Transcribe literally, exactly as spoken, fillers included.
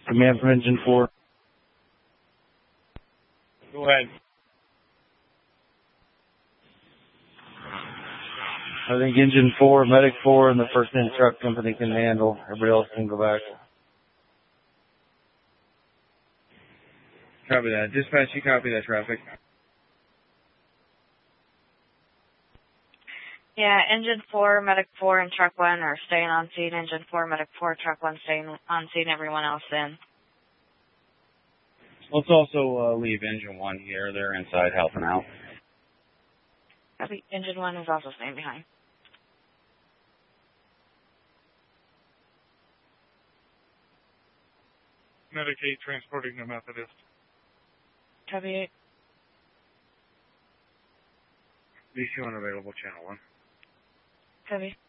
Command from Engine four. Go ahead. I think Engine four, Medic four, and the first in truck company can handle. Everybody else can go back. Copy that. Dispatch, you copy that traffic. Yeah, Engine four, Medic four, and Truck one are staying on scene. Engine four, Medic four, Truck one staying on scene. Everyone else in. Let's also uh, leave Engine one here. They're inside helping out. Copy. Engine one is also staying behind. Medic eight transporting the Methodist. Copy eight. B C one available, channel one. Copy.